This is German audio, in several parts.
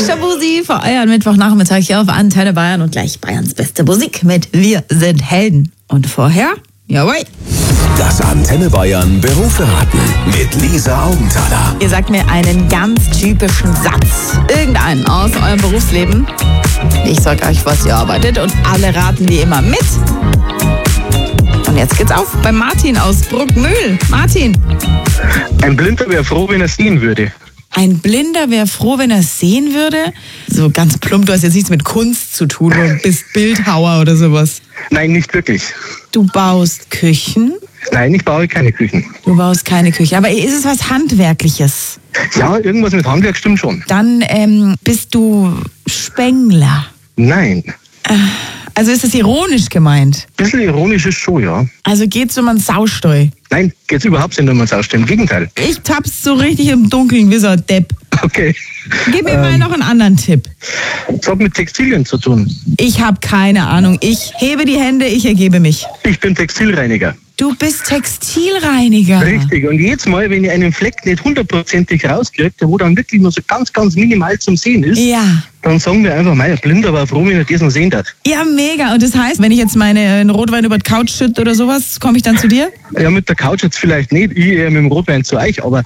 Shabuzi für euren Mittwochnachmittag hier auf Antenne Bayern und gleich Bayerns beste Musik mit Wir sind Helden. Und vorher, jawohl. Das Antenne Bayern Berufsverraten mit Lisa Augenthaler. Ihr sagt mir einen ganz typischen Satz, irgendeinen aus eurem Berufsleben. Ich sag euch, was ihr arbeitet und alle raten wie immer mit. Und jetzt geht's auf bei Martin aus Bruckmühl. Martin. Ein Blinder wäre froh, wenn er sehen würde. Ein Blinder wäre froh, wenn er sehen würde. So ganz plump, du hast jetzt nichts mit Kunst zu tun, du bist Bildhauer oder sowas. Nein, nicht wirklich. Du baust Küchen? Nein, ich baue keine Küchen. Du baust keine Küche. Aber ist es was Handwerkliches? Ja, irgendwas mit Handwerk stimmt schon. Dann bist du Spengler. Nein. Also ist es ironisch gemeint? Ein bisschen ironisch ist schon, ja. Also geht's um einen Saustall? Nein, geht's überhaupt nicht um ein Saustellen. Im Gegenteil. Ich tapp's so richtig im Dunkeln wie so ein Depp. Okay. Gib mir mal noch einen anderen Tipp. Es hat mit Textilien zu tun. Ich habe keine Ahnung. Ich hebe die Hände, ich ergebe mich. Ich bin Textilreiniger. Du bist Textilreiniger. Richtig. Und jedes Mal, wenn ich einen Fleck nicht 100%ig rauskriege, wo dann wirklich nur so ganz, ganz minimal zum Sehen ist, Ja. dann sagen wir einfach, mein Blinder war froh, wenn er das noch sehen darf. Ja, mega. Und das heißt, wenn ich jetzt meinen Rotwein über die Couch schütte oder sowas, komme ich dann zu dir? Ja, mit der Couch jetzt vielleicht nicht, ich eher mit dem Rotwein zu euch, aber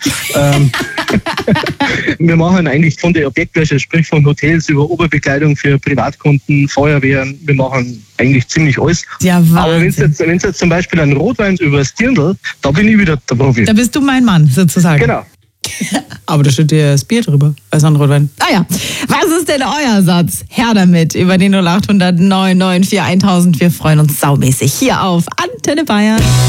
wir machen eigentlich von der Objektwäsche, sprich von Hotels über Oberbekleidung für Privatkunden, Feuerwehren, wir machen eigentlich ziemlich alles. Ja, Aber Wahnsinn. wenn es jetzt zum Beispiel ein Rotwein über das Dirndl, da bin ich wieder der Profi. Da bist du mein Mann, sozusagen. Genau. Aber da steht dir das Bier drüber, als ein Rotwein. Naja, was ist denn euer Satz? Her damit über den 0800 994 1000. Wir freuen uns saumäßig hier auf Antenne Bayern.